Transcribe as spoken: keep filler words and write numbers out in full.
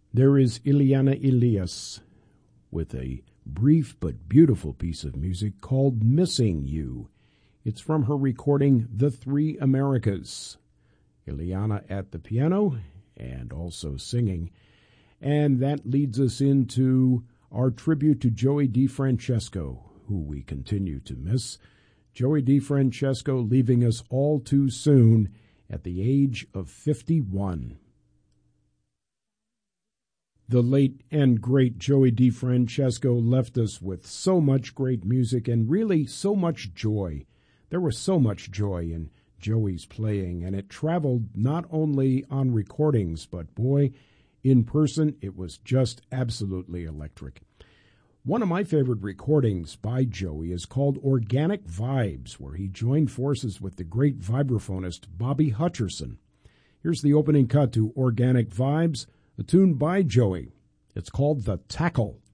There is Ileana Elias with a brief but beautiful piece of music called Missing You. It's from her recording The Three Americas. Ileana at the piano and also singing. And that leads us into our tribute to Joey DeFrancesco, who we continue to miss. Joey DeFrancesco leaving us all too soon at the age of fifty-one. The late and great Joey DeFrancesco left us with so much great music and really so much joy. There was so much joy in Joey's playing, and it traveled not only on recordings, but boy, in person, it was just absolutely electric. One of my favorite recordings by Joey is called Organic Vibes, where he joined forces with the great vibraphonist Bobby Hutcherson. Here's the opening cut to Organic Vibes, a tune by Joey. It's called The Tackle.